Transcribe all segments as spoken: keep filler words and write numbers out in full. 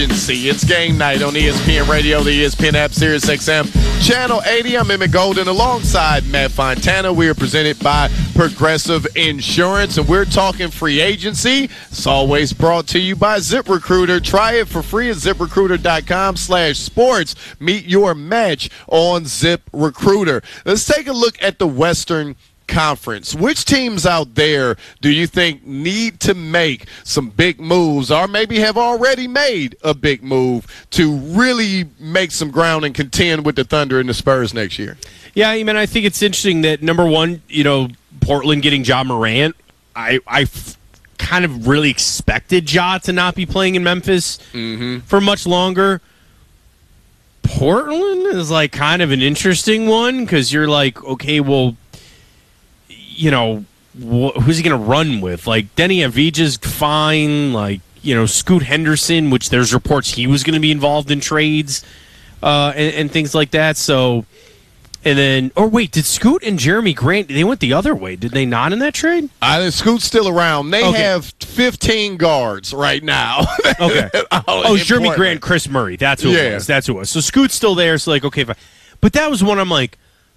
It's game night on E S P N Radio, the E S P N app, Sirius X M, Channel eighty. I'm Emmett Golden alongside Matt Fontana. We are presented by Progressive Insurance, and we're talking free agency. It's always brought to you by ZipRecruiter. Try it for free at ZipRecruiter.com slash sports. Meet your match on ZipRecruiter. Let's take a look at the Western Conference. Which teams out there do you think need to make some big moves, or maybe have already made a big move to really make some ground and contend with the Thunder and the Spurs next year? Yeah, I mean, I think it's interesting that, number one, you know, Portland getting Ja Morant. I I f- kind of really expected Ja to not be playing in Memphis mm-hmm. for much longer. Portland is like kind of an interesting one because you're like, okay, well, you know, wh- who's he going to run with? Like, Denny Avdija's fine. Like, you know, Scoot Henderson, which there's reports he was going to be involved in trades uh, and, and things like that. So, and then, or wait, did Scoot and Jeremy Grant, they went the other way. Did they not in that trade? I think Scoot's still around. They okay. have fifteen guards right now. Okay. Oh, Jeremy Portland. Grant, Chris Murray. That's who yeah. it was. That's who it was. So Scoot's still there. So, like, okay, fine. But that was one I'm like,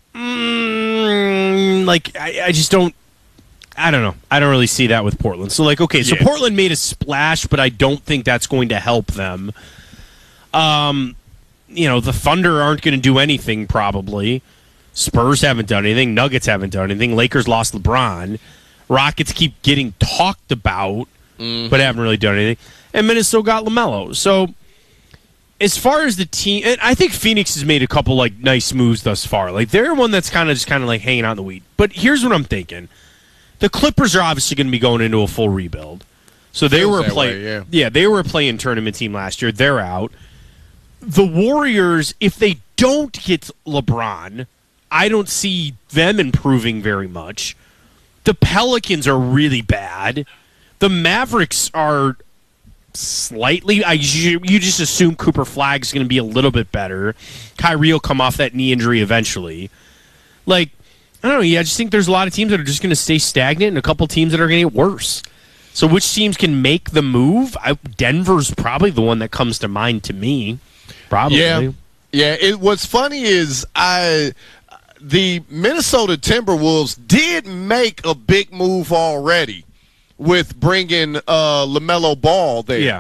Mm, like I, I just don't I don't know. I don't really see that with Portland. So like okay, so yeah. Portland made a splash, but I don't think that's going to help them. Um you know, the Thunder aren't going to do anything probably. Spurs haven't done anything, Nuggets haven't done anything, Lakers lost LeBron. Rockets keep getting talked about, mm-hmm. but haven't really done anything. And Minnesota got LaMelo. So as far as the team, and I think Phoenix has made a couple like nice moves thus far. Like they're one that's kind of just kind of like hanging out in the weed. But here's what I'm thinking: the Clippers are obviously going to be going into a full rebuild. So they Feels were playing, yeah. yeah, they were a play-in tournament team last year. They're out. The Warriors, if they don't get LeBron, I don't see them improving very much. The Pelicans are really bad. The Mavericks are slightly. I you, you just assume Cooper Flagg's going to be a little bit better. Kyrie will come off that knee injury eventually. Like, I don't know. Yeah, I just think there's a lot of teams that are just going to stay stagnant and a couple teams that are going to get worse. So which teams can make the move? I, Denver's probably the one that comes to mind to me. Probably. Yeah. Yeah. It, what's funny is I the Minnesota Timberwolves did make a big move already with bringing uh, LaMelo Ball there. Yeah.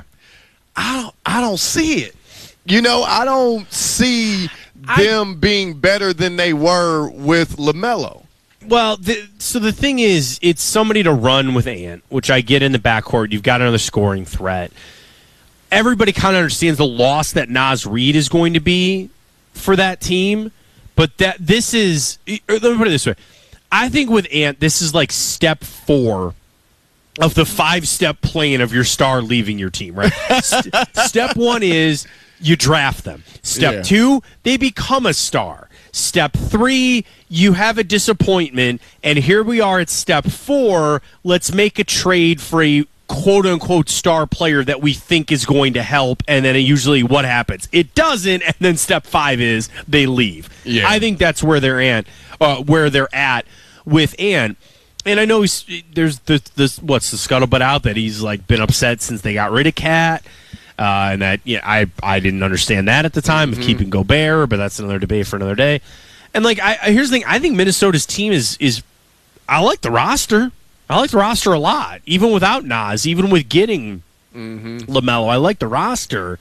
I don't, I don't see it. You know, I don't see them I, being better than they were with LaMelo. Well, the, so the thing is, it's somebody to run with Ant, which I get in the backcourt. You've got another scoring threat. Everybody kind of understands the loss that Naz Reid is going to be for that team, but that this is, let me put it this way. I think with Ant, this is like step four of the five-step plan of your star leaving your team, right? St- step one is you draft them. Step yeah. two, they become a star. Step three, you have a disappointment, and here we are at step four. Let's make a trade for a quote-unquote star player that we think is going to help, and then usually what happens? It doesn't, and then step five is they leave. Yeah. I think that's where they're at, uh, where they're at with Ant. And I know he's, there's this, this what's the scuttlebutt out that he's like been upset since they got rid of Cat, uh, and that yeah I I didn't understand that at the time mm-hmm. of keeping Gobert, but that's another debate for another day. And like I, I here's the thing, I think Minnesota's team is is I like the roster, I like the roster a lot, even without Naz, even with getting mm-hmm. LaMelo, I like the roster.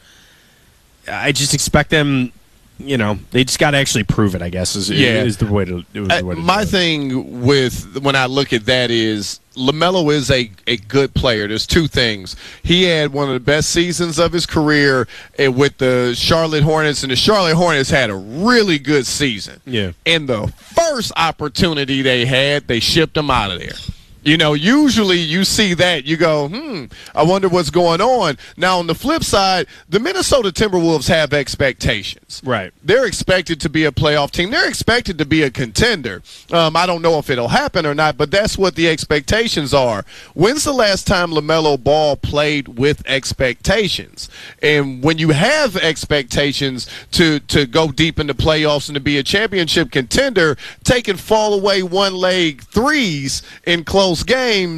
I just expect them. You know, they just got to actually prove it, I guess, is, yeah. is the way to, is the way to uh, My do it. thing with when I look at that is LaMelo is a, a good player. There's two things. He had one of the best seasons of his career with the Charlotte Hornets, and the Charlotte Hornets had a really good season. Yeah. And the first opportunity they had, they shipped him out of there. You know, usually you see that, you go, hmm, I wonder what's going on. Now, on the flip side, the Minnesota Timberwolves have expectations. Right. They're expected to be a playoff team. They're expected to be a contender. Um, I don't know if it'll happen or not, but that's what the expectations are. When's the last time LaMelo Ball played with expectations? And when you have expectations to, to go deep into playoffs and to be a championship contender, taking fall away one leg threes in close games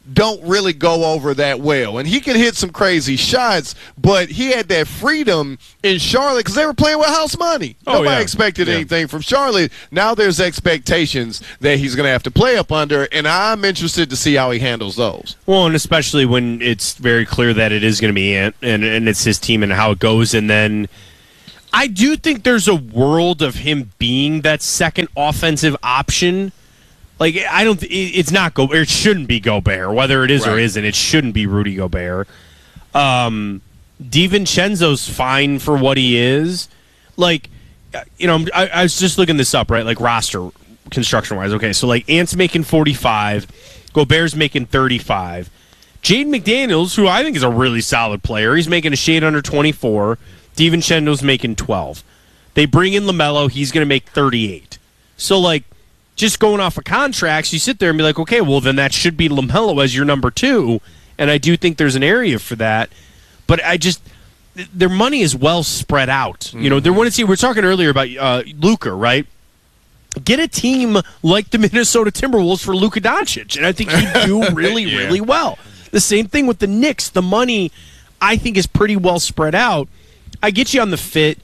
don't really go over that well. And he can hit some crazy shots, but he had that freedom in Charlotte because they were playing with house money. Oh, Nobody yeah. expected yeah. anything from Charlotte. Now there's expectations that he's going to have to play up under, and I'm interested to see how he handles those. Well, and especially when it's very clear that it is going to be Ant and, and it's his team and how it goes. And then I do think there's a world of him being that second offensive option. Like, I don't, it's not Gobert. It shouldn't be Gobert. Whether it is Right. or isn't, it shouldn't be Rudy Gobert. Um, DiVincenzo's fine for what he is. Like, you know, I, I was just looking this up, right? Like, roster construction wise. Okay, so, like, Ant's making forty-five, Gobert's making thirty-five. Jaden McDaniels, who I think is a really solid player, he's making a shade under twenty-four. DiVincenzo's making twelve. They bring in LaMelo, he's going to make thirty-eight. So, like, just going off of contracts, you sit there and be like, okay, well, then that should be LaMelo as your number two, and I do think there's an area for that. But I just, their money is well spread out. Mm-hmm. You know, they're, see, we were talking earlier about uh, Luka, right? Get a team like the Minnesota Timberwolves for Luka Doncic, and I think he'd do really, yeah. really well. The same thing with the Knicks. The money, I think, is pretty well spread out. I get you on the fit.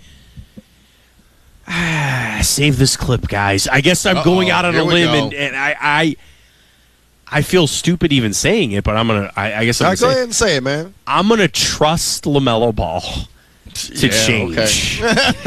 Ah, save this clip, guys. I guess I'm Uh-oh, going out on a limb, and, and I, I I feel stupid even saying it, but I'm gonna. I, I guess I'm right, gonna go say, ahead and say it, man. I'm gonna trust LaMelo Ball to yeah, change.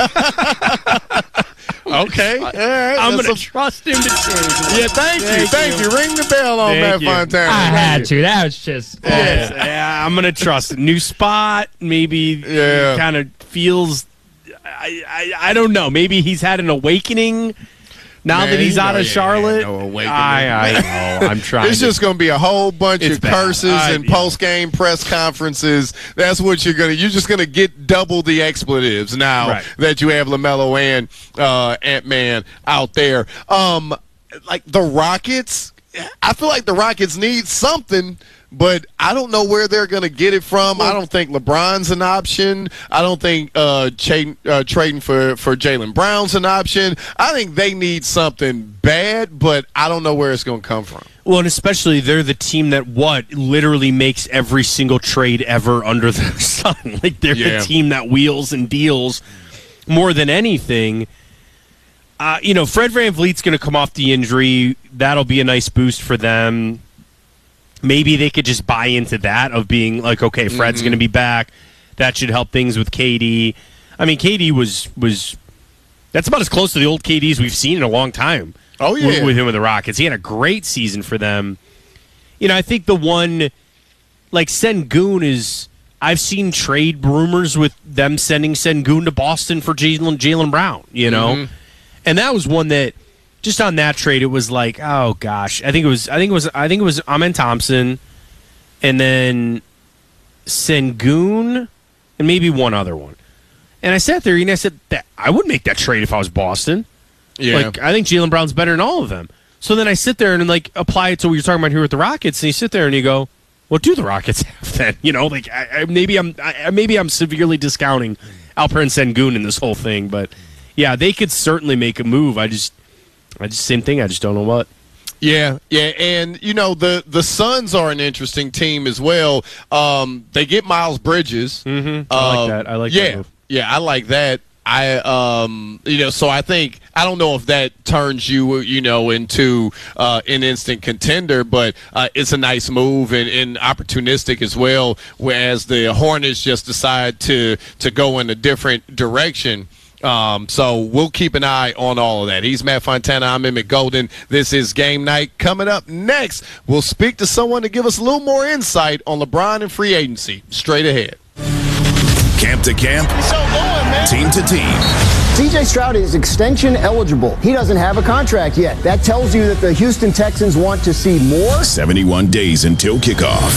Okay, all right. I'm That's gonna a... trust him to change. Yeah, thank, thank you, thank you. you. Ring the bell on thank Matt you. Fontana. I had to. That was just. Yes, yeah, I'm gonna trust it. New spot, maybe. Yeah, kind of feels. I, I I don't know. Maybe he's had an awakening now Man, that he's you out know of Charlotte. No awakening. I, I know. I'm trying. It's to, just going to be a whole bunch it's of bad. curses I, and yeah. post-game press conferences. That's what you're going to. You're just going to get double the expletives now right. that you have LaMelo and uh, Ant-Man out there. Um, like the Rockets, I feel like the Rockets need something. But I don't know where they're going to get it from. I don't think LeBron's an option. I don't think uh, trading, uh, trading for, for Jaylen Brown's an option. I think they need something bad, but I don't know where it's going to come from. Well, and especially they're the team that, what, literally makes every single trade ever under the sun. Like, they're yeah. the team that wheels and deals more than anything. Uh, you know, Fred VanVleet's going to come off the injury. That'll be a nice boost for them. Maybe they could just buy into that of being like, okay, Fred's mm-hmm. going to be back. That should help things with K D. I mean, K D was was that's about as close to the old K Ds we've seen in a long time. Oh yeah, with, with him with the Rockets, he had a great season for them. You know, I think the one like Sengun is. I've seen trade rumors with them sending Sengun to Boston for Jaylen Jaylen Brown. You know, mm-hmm. and that was one that. Just on that trade, it was like, oh gosh, I think it was, I think it was, I think it was Amen Thompson, and then Sengun, and maybe one other one. And I sat there and I said that I would make that trade if I was Boston. Yeah, like I think Jaylen Brown's better than all of them. So then I sit there and like apply it to what you're talking about here with the Rockets, and you sit there and you go, what do the Rockets have then? You know, like I, I, maybe I'm, I, maybe I'm severely discounting Alperen Sengun in this whole thing, but yeah, they could certainly make a move. I just. I just same thing. I just don't know what. Yeah, yeah, and you know the the Suns are an interesting team as well. Um, they get Miles Bridges. Mm-hmm. I um, like that. I like yeah, that move. yeah, I like that. I um, you know, so I think I don't know if that turns you you know into uh, an instant contender, but uh, it's a nice move and, and opportunistic as well. Whereas the Hornets just decide to to go in a different direction. Um, so we'll keep an eye on all of that. He's Matt Fontana. I'm Emmett Golden. This is Game Night. Coming up next, we'll speak to someone to give us a little more insight on LeBron and free agency. Straight ahead. Camp to camp, so going, man. Team to team. C J Stroud is extension eligible. He doesn't have a contract yet. That tells you that the Houston Texans want to see more. seventy-one days until kickoff.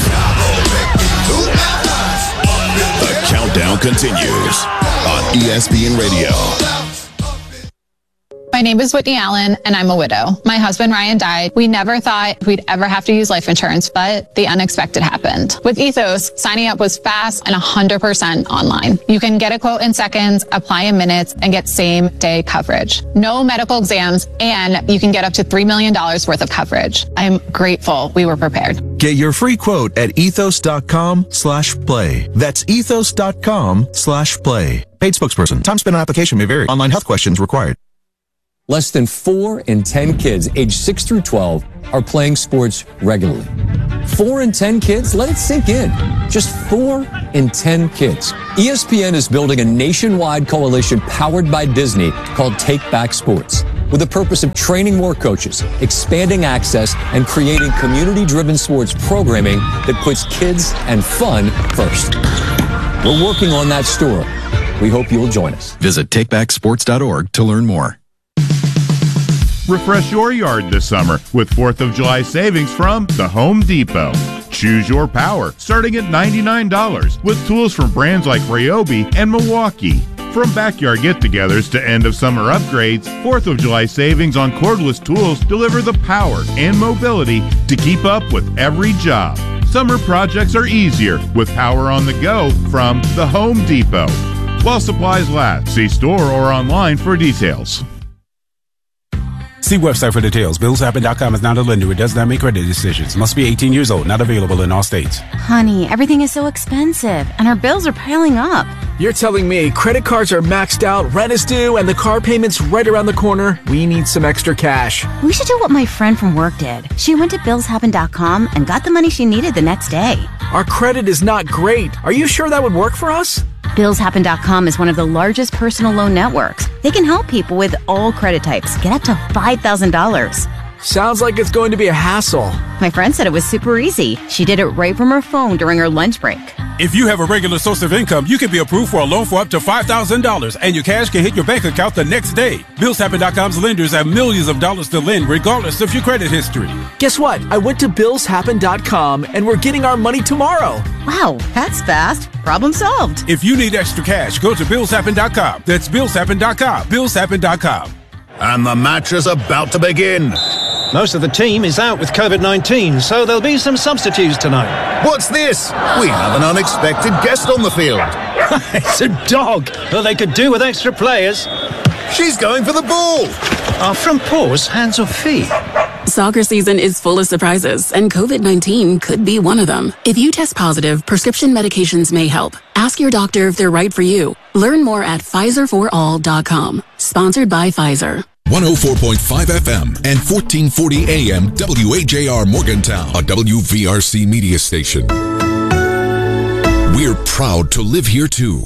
The countdown continues on E S P N Radio. My name is Whitney Allen, and I'm a widow. My husband, Ryan, died. We never thought we'd ever have to use life insurance, but the unexpected happened. With Ethos, signing up was fast and one hundred percent online. You can get a quote in seconds, apply in minutes, and get same-day coverage. No medical exams, and you can get up to three million dollars worth of coverage. I'm grateful we were prepared. Get your free quote at ethos.com slash play. That's ethos.com slash play. Paid spokesperson. Time spent on application may vary. Online health questions required. Less than four in ten kids aged six through twelve are playing sports regularly. Four in ten kids? Let it sink in. Just four in ten kids. E S P N is building a nationwide coalition powered by Disney called Take Back Sports, with the purpose of training more coaches, expanding access, and creating community-driven sports programming that puts kids and fun first. We're working on that story. We hope you'll join us. Visit take back sports dot org to learn more. Refresh your yard this summer with fourth of July savings from the Home Depot. Choose your power, starting at ninety-nine dollars, with tools from brands like Ryobi and Milwaukee. From backyard get-togethers to end-of-summer upgrades, fourth of July savings on cordless tools deliver the power and mobility to keep up with every job. Summer projects are easier with power on the go from the Home Depot. While supplies last, see store or online for details. See website for details. Bills Happen dot com is not a lender. It does not make credit decisions. Must be eighteen years old. Not available in all states. Honey, everything is so expensive, and our bills are piling up. You're telling me credit cards are maxed out, rent is due, and the car payment's right around the corner? We need some extra cash. We should do what my friend from work did. She went to Bills Happen dot com and got the money she needed the next day. Our credit is not great. Are you sure that would work for us? Bills Happen dot com is one of the largest personal loan networks. They can help people with all credit types get up to five thousand dollars. Sounds like it's going to be a hassle. My friend said it was super easy. She did it right from her phone during her lunch break. If you have a regular source of income, you can be approved for a loan for up to five thousand dollars, and your cash can hit your bank account the next day. Bills Happen dot com's lenders have millions of dollars to lend regardless of your credit history. Guess what? I went to Bills Happen dot com, and we're getting our money tomorrow. Wow, that's fast. Problem solved. If you need extra cash, go to Bills Happen dot com. That's Bills Happen dot com. Bills Happen dot com. And the match is about to begin. Most of the team is out with COVID nineteen, so there'll be some substitutes tonight. What's this? We have an unexpected guest on the field. It's a dog. Well, they could do with extra players. She's going for the ball. Are front paws hands or feet? Soccer season is full of surprises, and COVID nineteen could be one of them. If you test positive, prescription medications may help. Ask your doctor if they're right for you. Learn more at Pfizer for all dot com. Sponsored by Pfizer. one oh four point five F M and fourteen forty A M W H A R Morgantown, a W V R C media station. We're proud to live here too.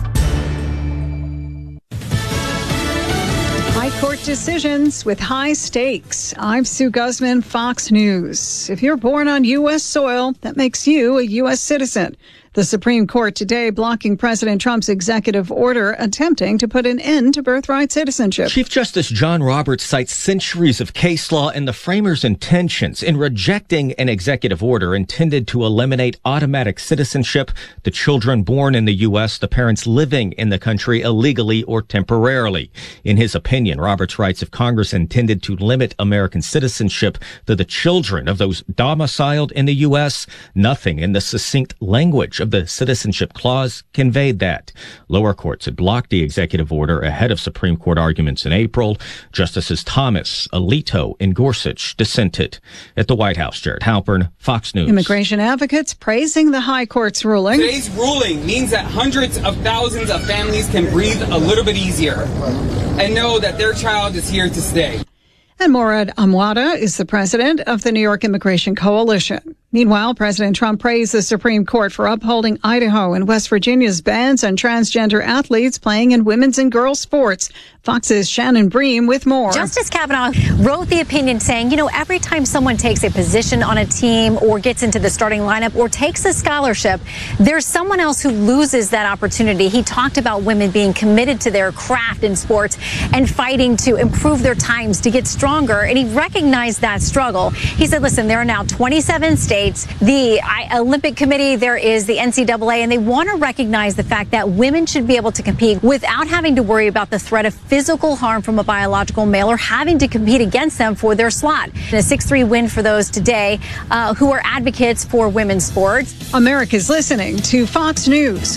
High court decisions with high stakes. I'm Sue Guzman, Fox News. If you're born on U S soil, that makes you a U S citizen. The Supreme Court today blocking President Trump's executive order attempting to put an end to birthright citizenship. Chief Justice John Roberts cites centuries of case law and the framers' intentions in rejecting an executive order intended to eliminate automatic citizenship to children born in the U S, the parents living in the country illegally or temporarily. In his opinion, Roberts writes, if Congress intended to limit American citizenship to the children of those domiciled in the U S, nothing in the succinct language of the Citizenship Clause conveyed that. Lower courts had blocked the executive order ahead of Supreme Court arguments in April. Justices Thomas, Alito, and Gorsuch dissented. At the White House, Jared Halpern, Fox News. Immigration advocates praising the High Court's ruling. Today's ruling means that hundreds of thousands of families can breathe a little bit easier and know that their child is here to stay. And Morad Amwada is the president of the New York Immigration Coalition. Meanwhile, President Trump praised the Supreme Court for upholding Idaho and West Virginia's bans on transgender athletes playing in women's and girls sports. Fox's Shannon Bream with more. Justice Kavanaugh wrote the opinion saying, you know, every time someone takes a position on a team or gets into the starting lineup or takes a scholarship, there's someone else who loses that opportunity. He talked about women being committed to their craft in sports and fighting to improve their times to get stronger. And he recognized that struggle. He said, listen, there are now twenty-seven states states. The I, Olympic Committee, there is the N C double A, and they want to recognize the fact that women should be able to compete without having to worry about the threat of physical harm from a biological male or having to compete against them for their slot. And a six three win for those today uh, who are advocates for women's sports. America's listening to Fox News.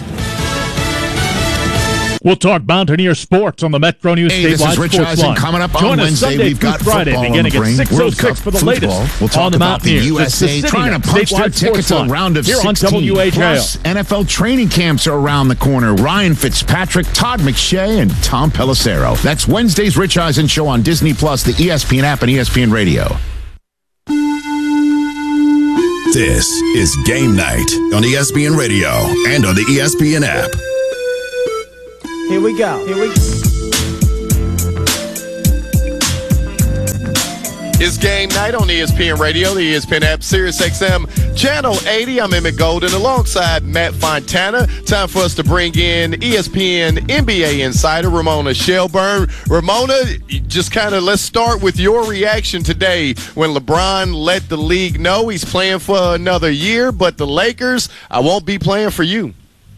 We'll talk Mountaineer sports on the Metro News Hey, this Statewide is Rich Sports Eisen Line. coming up Join on us Wednesday. Sunday We've through got Friday, football beginning on the at brain. six oh World six Cup for the football. latest We'll talk on the about the Mountaineers. U S A It's the trying to City punch their Statewide tickets Sports to Line. round of Here on sixteen. W A J L. Plus, N F L training camps are around the corner. Ryan Fitzpatrick, Todd McShay, and Tom Pelissero. That's Wednesday's Rich Eisen Show on Disney Plus, the E S P N app, and E S P N Radio. This is Game Night on E S P N Radio and on the E S P N app. Here we go. Here we go. It's Game Night on E S P N Radio, the E S P N app, Sirius X M, Channel eighty. I'm Emmett Golden alongside Matt Fontana. Time for us to bring in E S P N N B A insider Ramona Shelburne. Ramona, just kind of let's start with your reaction today when LeBron let the league know he's playing for another year, but the Lakers, I won't be playing for you.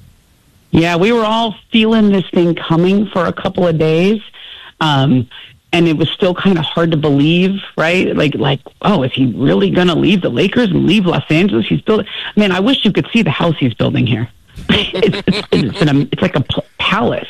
Yeah, we were all feeling this thing coming for a couple of days. Um, and it was still kind of hard to believe, right? Like, like, oh, is he really going to leave the Lakers and leave Los Angeles? He's building. Man, I wish you could see the house he's building here. it's, it's, it's, an, it's like a palace.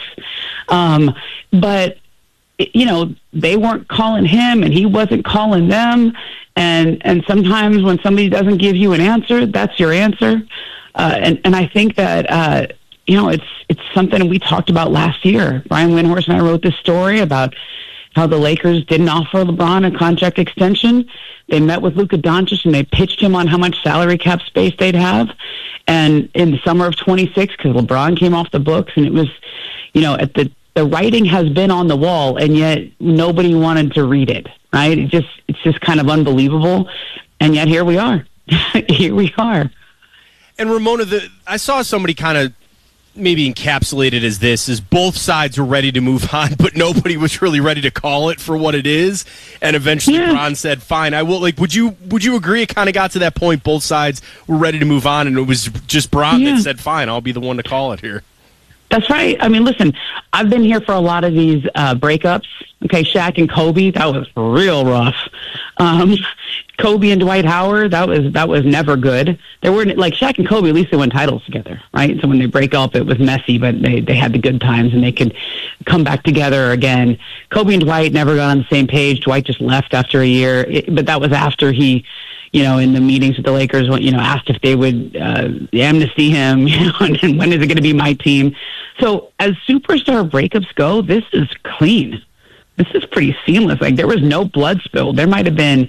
Um, but, you know, they weren't calling him and he wasn't calling them. And, and sometimes when somebody doesn't give you an answer, that's your answer. Uh, and, and I think that, uh, you know, it's it's something we talked about last year. Brian Windhorst and I wrote this story about how the Lakers didn't offer LeBron a contract extension. They met with Luka Doncic and they pitched him on how much salary cap space they'd have. And in the summer of twenty-six, because LeBron came off the books, and it was, you know, at the the writing has been on the wall, and yet nobody wanted to read it. Right? It just it's just kind of unbelievable. And yet here we are. Here we are. And Ramona, the, I saw somebody kind of maybe encapsulated as this, is both sides were ready to move on, but nobody was really ready to call it for what it is. And eventually yeah. Bron said, fine, I will. Like, would you would you agree it kind of got to that point, both sides were ready to move on, and it was just Bron yeah. that said, fine, I'll be the one to call it here? That's right. I mean, listen, I've been here for a lot of these uh, breakups. Okay, Shaq and Kobe, that was real rough. Um, Kobe and Dwight Howard, that was that was never good. There were like Shaq and Kobe, at least they won titles together, right? So when they break up, it was messy, but they they had the good times and they could come back together again. Kobe and Dwight never got on the same page. Dwight just left after a year, it, but that was after he, you know, in the meetings with the Lakers, you know, asked if they would uh, amnesty him, you know, and when is it going to be my team? So as superstar breakups go, this is clean. This is pretty seamless. Like, there was no blood spilled. There might have been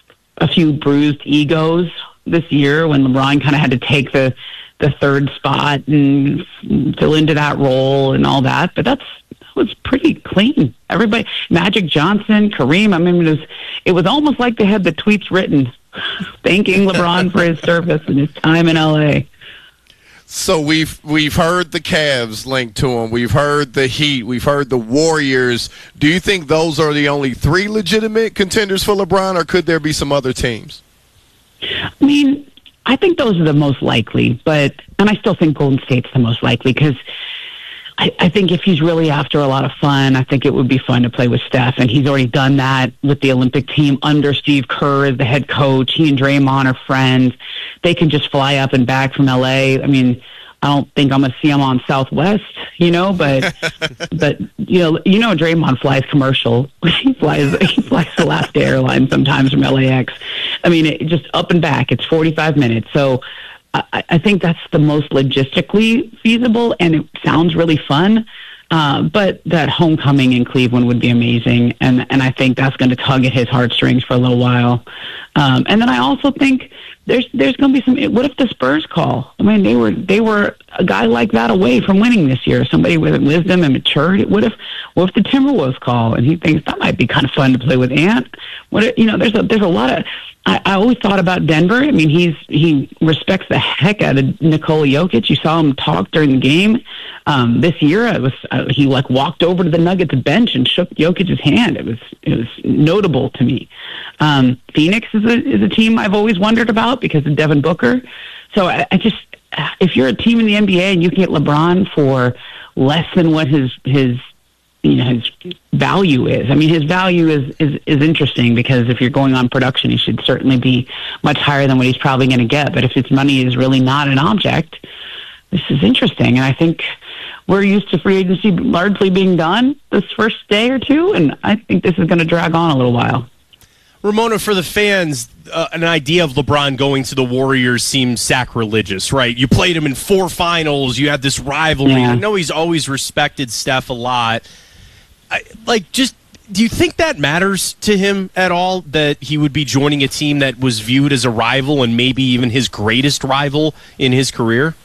a few bruised egos this year when LeBron kind of had to take the the third spot and fill into that role and all that. But that's that was pretty clean. Everybody, Magic Johnson, Kareem. I mean, it was it was almost like they had the tweets written, thanking LeBron for his service and his time in L A. So we've we've heard the Cavs linked to him. We've heard the Heat. We've heard the Warriors. Do you think those are the only three legitimate contenders for LeBron, or could there be some other teams? I mean, I think those are the most likely, but and I still think Golden State's the most likely because I, I think if he's really after a lot of fun, I think it would be fun to play with Steph, and he's already done that with the Olympic team under Steve Kerr as the head coach. He and Draymond are friends. They can just fly up and back from L A. I mean, I don't think I'm going to see him on Southwest, you know, but, but you know, you know, Draymond flies commercial. he flies, he flies Alaska Airlines sometimes from L A X. I mean, it, just up and back. It's forty-five minutes. So I, I think that's the most logistically feasible, and it sounds really fun. Uh, but that homecoming in Cleveland would be amazing, and and I think that's going to tug at his heartstrings for a little while. Um, and then I also think there's there's going to be some. What if the Spurs call? I mean, they were they were a guy like that away from winning this year. Somebody with wisdom and maturity. What if What if the Timberwolves call and he thinks that might be kind of fun to play with Ant? What you know, there's a there's a lot of. I, I always thought about Denver. I mean, he's he respects the heck out of Nikola Jokic. You saw him talk during the game um, this year. It was uh, he like walked over to the Nuggets bench and shook Jokic's hand. It was it was notable to me. Um, Phoenix is a is a team I've always wondered about because of Devin Booker. So I, I just if you're a team in the N B A and you can get LeBron for less than what his his you know his value is. I mean, his value is, is, is interesting because if you're going on production, he should certainly be much higher than what he's probably going to get. But if his money is really not an object, this is interesting. And I think we're used to free agency largely being done this first day or two, and I think this is going to drag on a little while. Ramona, for the fans, uh, an idea of LeBron going to the Warriors seems sacrilegious, right? You played him in four finals. You had this rivalry. Yeah. I know he's always respected Steph a lot. I, like, just do you think that matters to him at all, that he would be joining a team that was viewed as a rival and maybe even his greatest rival in his career?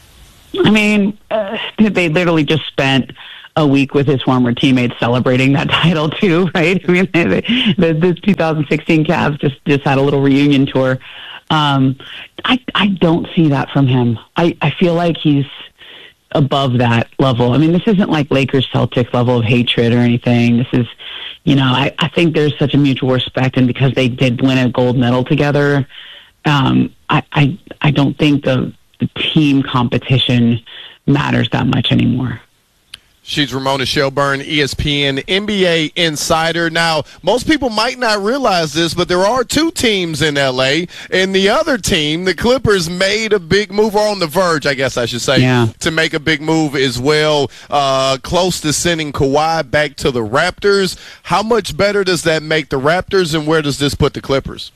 I mean, uh, they literally just spent a week with his former teammates celebrating that title too, right? I mean, the, the, the two thousand sixteen Cavs just, just had a little reunion tour. Um, I I don't see that from him. I, I feel like he's above that level. I mean, this isn't like Lakers Celtics level of hatred or anything. This is, you know, I, I think there's such a mutual respect, and because they did win a gold medal together, um, I, I I don't think the, the team competition matters that much anymore. She's Ramona Shelburne, E S P N N B A insider. Now, most people might not realize this, but there are two teams in L A, and the other team, the Clippers, made a big move, or on the verge, I guess I should say, yeah. to make a big move as well, uh, close to sending Kawhi back to the Raptors. How much better does that make the Raptors, and where does this put the Clippers?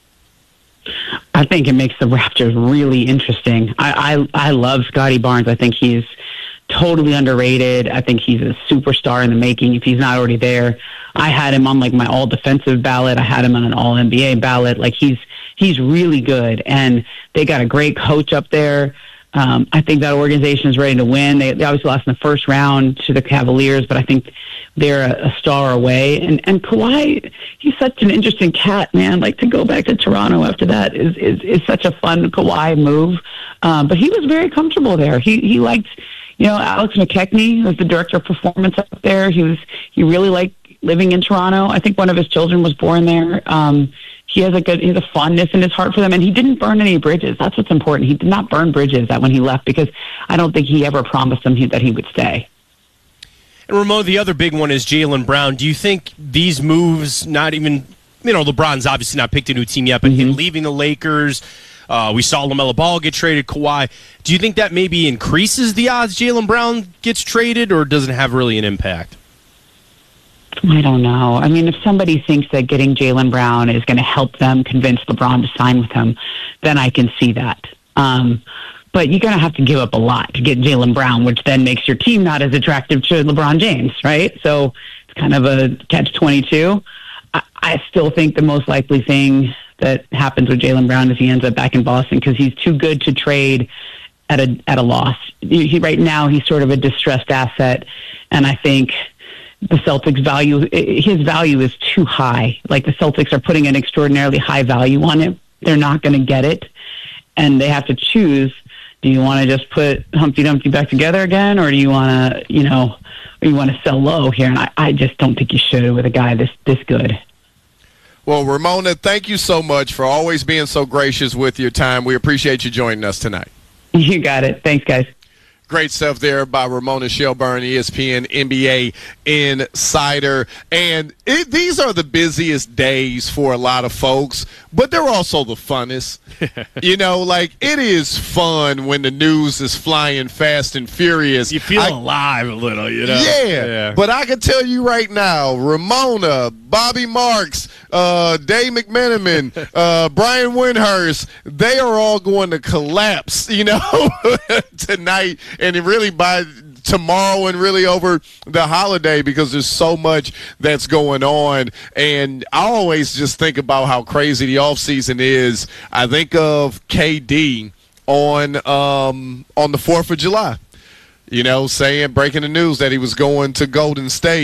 I think it makes the Raptors really interesting. I, I, I love Scotty Barnes. I think he's totally underrated. I think he's a superstar in the making if he's not already there. I had him on like my all defensive ballot. I had him on an all N B A ballot. Like he's he's really good, and they got a great coach up there. Um, I think that organization is ready to win. They, they obviously lost in the first round to the Cavaliers, but I think they're a, a star away. And and Kawhi, he's such an interesting cat, man. Like to go back to Toronto after that is is, is such a fun Kawhi move. Um, but he was very comfortable there. He he liked. You know, Alex McKechnie was the director of performance up there. He was he really liked living in Toronto. I think one of his children was born there. Um, he has a good, he has a fondness in his heart for them, and he didn't burn any bridges. That's what's important. He did not burn bridges that when he left, because I don't think he ever promised them he, that he would stay. And Ramon, the other big one is Jaylen Brown. Do you think these moves, not even, you know, LeBron's obviously not picked a new team yet, but Mm-hmm. him leaving the Lakers. Uh, we saw LaMelo Ball get traded, Kawhi. Do you think that maybe increases the odds Jaylen Brown gets traded, or doesn't have really an impact? I don't know. I mean, if somebody thinks that getting Jaylen Brown is going to help them convince LeBron to sign with him, then I can see that. Um, but you're going to have to give up a lot to get Jaylen Brown, which then makes your team not as attractive to LeBron James, right? So it's kind of a catch twenty-two. I, I still think the most likely thing that happens with Jaylen Brown is he ends up back in Boston because he's too good to trade at a at a loss. He, right now, he's sort of a distressed asset, and I think the Celtics value his value is too high. Like the Celtics are putting an extraordinarily high value on him. They're not going to get it, and they have to choose. Do you want to just put Humpty Dumpty back together again, or do you want to, you know, or you want to sell low here? And I, I just don't think you should with a guy this this good. Well, Ramona, thank you so much for always being so gracious with your time. We appreciate you joining us tonight. You got it. Thanks, guys. Great stuff there by Ramona Shelburne, E S P N N B A insider. And it, these are the busiest days for a lot of folks, but they're also the funnest. You know, like it is fun when the news is flying fast and furious. You feel I, alive a little, you know? Yeah, yeah. But I can tell you right now, Ramona, Bobby Marks, uh, Dave McMenamin, uh, Brian Windhurst, they are all going to collapse, you know, tonight. And it really by tomorrow and really over the holiday, because there's so much that's going on. And I always just think about how crazy the offseason is. I think of K D on um, on the fourth of July, you know, saying, breaking the news that he was going to Golden State.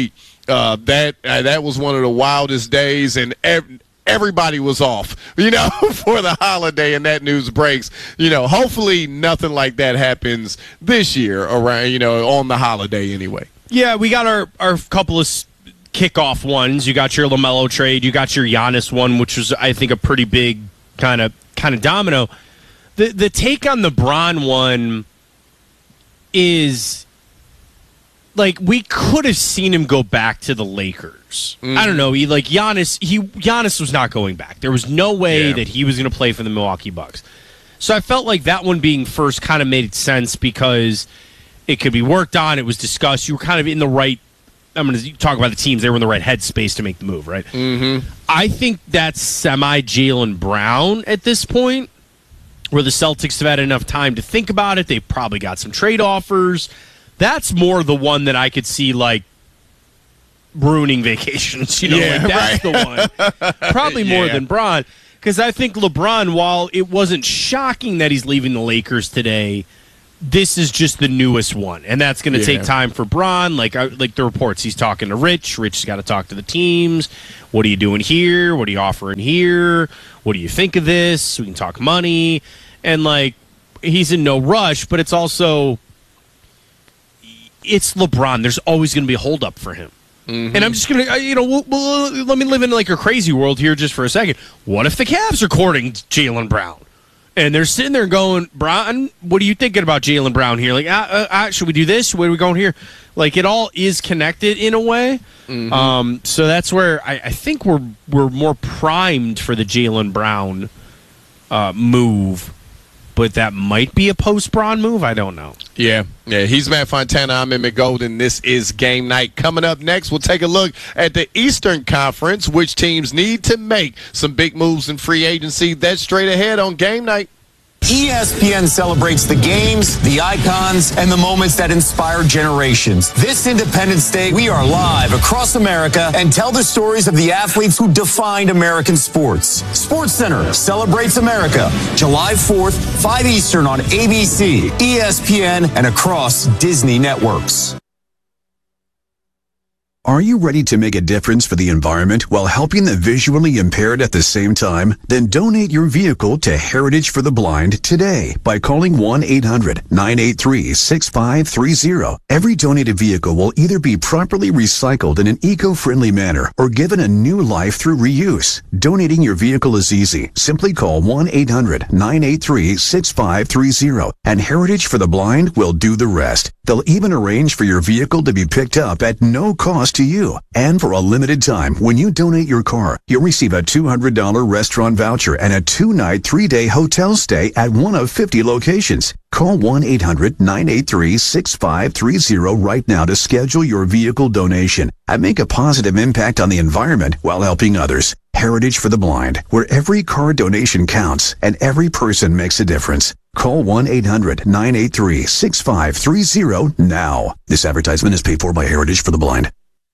uh, that uh, that was one of the wildest days, and ev- everybody was off, you know, for the holiday, and that news breaks. You know, hopefully nothing like that happens this year around, you know, on the holiday anyway. Yeah, we got our, our couple of kickoff ones. You got your LaMelo trade. You got your Giannis one, which was, I think, a pretty big kind of kind of domino. The the take on the Bron one is, like, we could have seen him go back to the Lakers. Mm. I don't know. He like Giannis. He Giannis was not going back. There was no way yeah. that he was going to play for the Milwaukee Bucks. So I felt like that one being first kind of made sense because it could be worked on. It was discussed. You were kind of in the right. I'm going to talk about the teams. They were in the right headspace to make the move, right? Mm-hmm. I think that's semi Jaylen Brown at this point, where the Celtics have had enough time to think about it. They've probably got some trade offers. That's more the one that I could see, like, ruining vacations. You know, yeah, like that's right. the one. Probably more yeah. than Bron. Because I think LeBron, while it wasn't shocking that he's leaving the Lakers today, this is just the newest one, and that's going to yeah. take time for Bron. Like, I, like the reports, he's talking to Rich. Rich has got to talk to the teams. What are you doing here? What are you offering here? What do you think of this? We can talk money, and like, he's in no rush. But it's also, it's LeBron. There's always going to be a holdup for him. Mm-hmm. And I'm just going to, you know, we'll, we'll, let me live in like a crazy world here just for a second. What if the Cavs are courting Jaylen Brown? And they're sitting there going, Brown, what are you thinking about Jaylen Brown here? Like, uh, uh, uh, should we do this? Where are we going here? Like, it all is connected in a way. Mm-hmm. Um, so that's where I, I think we're we're more primed for the Jaylen Brown uh, move. But that might be a post-Bron move. I don't know. Yeah, yeah. He's Matt Fontana. I'm Emmett Golden. This is Game Night. Coming up next, we'll take a look at the Eastern Conference, which teams need to make some big moves in free agency. That's straight ahead on Game Night. E S P N celebrates the games, the icons, and the moments that inspire generations. This Independence Day, we are live across America and tell the stories of the athletes who defined American sports. SportsCenter celebrates America, July fourth, five Eastern on A B C, E S P N, and across Disney networks. Are you ready to make a difference for the environment while helping the visually impaired at the same time? Then donate your vehicle to Heritage for the Blind today by calling one eight hundred nine eight three six five three zero. Every donated vehicle will either be properly recycled in an eco-friendly manner or given a new life through reuse. Donating your vehicle is easy. Simply call one eight hundred nine eight three six five three zero and Heritage for the Blind will do the rest. They'll even arrange for your vehicle to be picked up at no cost to you. And for a limited time, when you donate your car, you'll receive a two hundred dollars restaurant voucher and a two-night, three-day hotel stay at one of fifty locations. Call one eight hundred nine eight three six five three zero right now to schedule your vehicle donation and make a positive impact on the environment while helping others. Heritage for the Blind, where every car donation counts and every person makes a difference. Call one eight hundred nine eight three six five three zero now. This advertisement is paid for by Heritage for the Blind.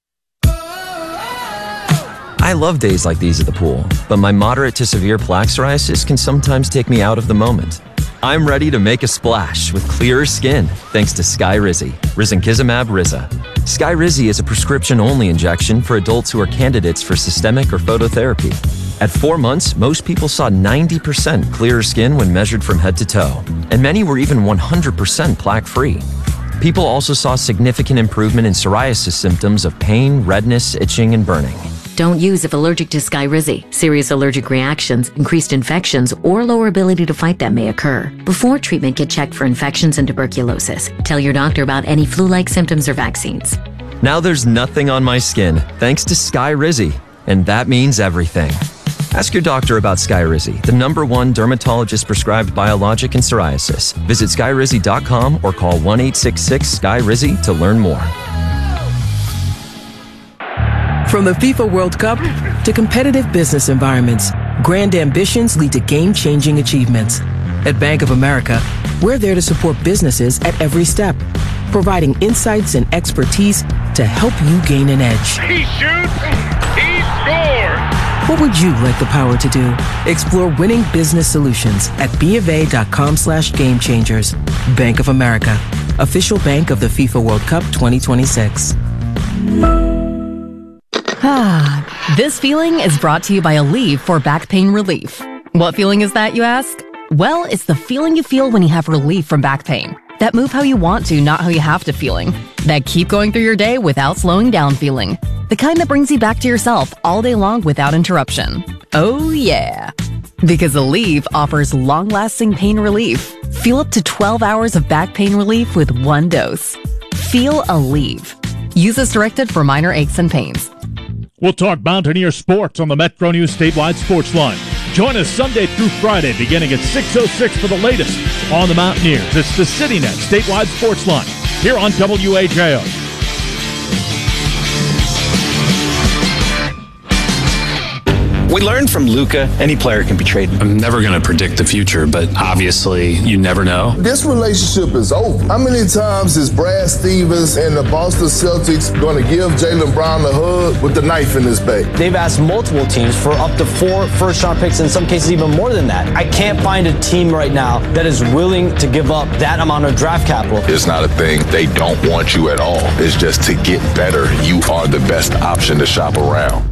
I love days like these at the pool, but my moderate to severe plaque psoriasis can sometimes take me out of the moment. I'm ready to make a splash with clearer skin thanks to Skyrizi, risankizumab Riza. Skyrizi is a prescription-only injection for adults who are candidates for systemic or phototherapy. At four months, most people saw ninety percent clearer skin when measured from head to toe, and many were even one hundred percent plaque-free. People also saw significant improvement in psoriasis symptoms of pain, redness, itching, and burning. Don't use if allergic to Skyrizi. Serious allergic reactions, increased infections, or lower ability to fight them may occur. Before treatment, get checked for infections and tuberculosis. Tell your doctor about any flu-like symptoms or vaccines. Now there's nothing on my skin thanks to Skyrizi, and that means everything. Ask your doctor about Skyrizi, the number one dermatologist-prescribed biologic in psoriasis. Visit skyrizi dot com or call one eight six six Sky Rizi to learn more. From the FIFA World Cup to competitive business environments, grand ambitions lead to game-changing achievements. At Bank of America, we're there to support businesses at every step, providing insights and expertise to help you gain an edge. He shoots, he scores! What would you like the power to do? Explore winning business solutions at BofA.com slash game changers. Bank of America, official bank of the FIFA World Cup twenty twenty-six. Ah, this feeling is brought to you by Aleve for back pain relief. What feeling is that, you ask? Well, it's the feeling you feel when you have relief from back pain. That move how you want to, not how you have to feeling. That keep going through your day without slowing down feeling. The kind that brings you back to yourself all day long without interruption. Oh yeah. Because Aleve offers long-lasting pain relief. Feel up to twelve hours of back pain relief with one dose. Feel Aleve. Use as directed for minor aches and pains. We'll talk Mountaineer sports on the Metro News Statewide Sports Line. Join us Sunday through Friday beginning at six oh six for the latest on the Mountaineers. It's the CityNet Statewide Sports Line here on W A J O. We learned from Luka, any player can be traded. I'm never going to predict the future, but obviously you never know. This relationship is over. How many times is Brad Stevens and the Boston Celtics going to give Jaylen Brown a hug with the knife in his back? They've asked multiple teams for up to four first-round picks, in some cases even more than that. I can't find a team right now that is willing to give up that amount of draft capital. It's not a thing. They don't want you at all. It's just to get better. You are the best option to shop around.